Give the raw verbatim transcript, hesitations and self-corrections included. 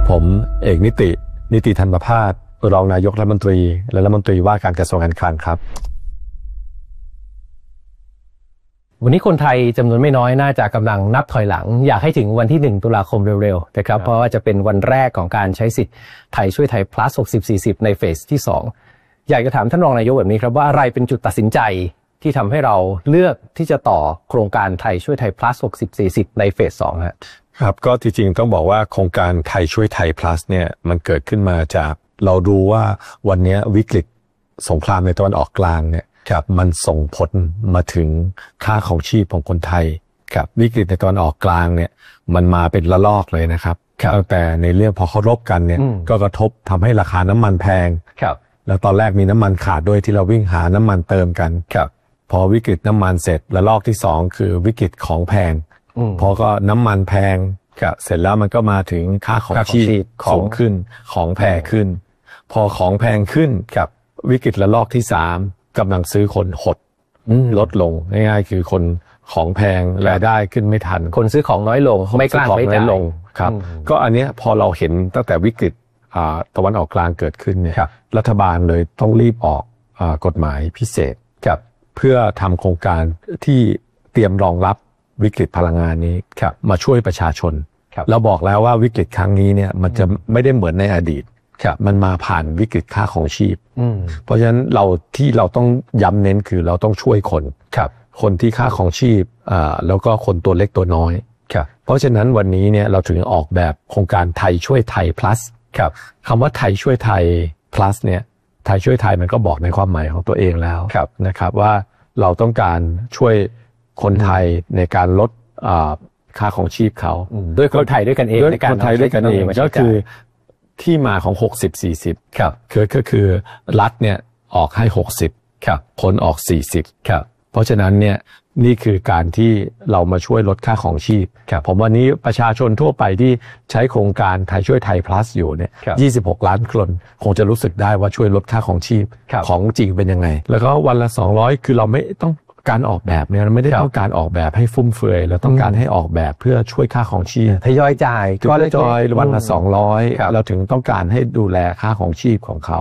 ผมเอกนิตินิติธรรมภาสรองนายกรัฐมนตรีและรัฐมนตรีว่าการกระทรวงการคลังครับวันนี้คนไทยจำนวนไม่น้อยน่าจะกำลังนับถอยหลังอยากให้ถึงวันที่หนึ่งตุลาคมเร็วๆนะครับเพราะว่าจะเป็นวันแรกของการใช้สิทธิ์ไทยช่วยไทย plus หกสิบ สี่สิบในเฟสที่สองอยากจะถามท่านรองนายกแบบนี้ครับว่าอะไรเป็นจุดตัดสินใจที่ทำให้เราเลือกที่จะต่อโครงการไทยช่วยไทย plus หกสิบ สี่สิบในเฟสสองฮะครับก็จริงๆต้องบอกว่าโครงการไทยช่วยไทย plus เนี่ยมันเกิดขึ้นมาจากเราดูว่าวันนี้วิกฤตสงครามในตะวันออกกลางเนี่ยครับมันส่งผลมาถึงค่าของชีพของคนไทยครับวิกฤตในตะวันออกกลางเนี่ยมันมาเป็นระลอกเลยนะครับตั้งแต่ในเรื่องพอเขารบกันเนี่ยก็กระทบทำให้ราคาน้ำมันแพงครับแล้วตอนแรกมีน้ำมันขาดด้วยที่เราวิ่งหาน้ำมันเติมกันครับพอวิกฤตน้ำมันเสร็จระลอกที่สองคือวิกฤตของแพงพอก็น้ำมันแพงครับเสร็จแล้วมันก็มาถึงค่าของชีพสูงขึ้นของแพงขึ้นพอของแพงขึ้นกับวิกฤตระลอกที่สามกำลังซื้อคนหดลดลงง่ายๆคือคนของแพงรายได้ขึ้นไม่ทันคนซื้อของน้อยลงไม่กล้าไม่จ่ายลงครับก็อันนี้พอเราเห็นตั้งแต่วิกฤตตะวันออกกลางเกิดขึ้นเนี่ยรัฐบาลเลยต้องรีบออกกฎหมายพิเศษครับเพื่อทำโครงการที่เตรียมรองรับวิกฤตพลังงานนี้มาช่วยประชาชนเราบอกแล้วว่าวิกฤตครั้งนี้เนี่ยมันจะไม่ได้เหมือนในอดีตมันมาผ่านวิกฤตค่าของชีพเพราะฉะนั้นเราที่เราต้องย้ำเน้นคือเราต้องช่วยคนครับคนที่ค่าของชีพอ่าแล้วก็คนตัวเล็กตัวน้อยครับเพราะฉะนั้นวันนี้เนี่ยเราถึงออกแบบโครงการไทยช่วยไทย plus ครับคำว่าไทยช่วยไทย plus เนี่ยไทยช่วยไทยมันก็บอกในความหมายของตัวเองแล้วนะครับว่าเราต้องการช่วยคนไทยในการลดอ่าค่าของชีพเขาด้วยคนไทยด้วยกันเองในการคนไทยด้วยกันเองก็คือที่มาของหกสิบ สี่สิบครับคือก็คือรัฐเนี่ยออกให้หกสิบครับคนออกสี่สิบครับเพราะฉะนั้นเนี่ยนี่คือการที่เรามาช่วยลดค่าของชีพครับผมวันนี้ประชาชนทั่วไปที่ใช้โครงการไทยช่วยไทย plus อยู่เนี่ยยี่สิบหกล้านคนคงจะรู้สึกได้ว่าช่วยลดค่าของชีพของจริงเป็นยังไงแล้วก็วันละสองร้อยคือเราไม่ต้องการออกแบบเนี่ยเราไม่ได้ต้องการออกแบบให้ฟุ่มเฟือยเราต้องการให้ออกแบบเพื่อช่วยค่าของชีพทยอยจ่ายก็ทยอยวันละสองร้อยเราถึงต้องการให้ดูแลค่าของชีพของเขา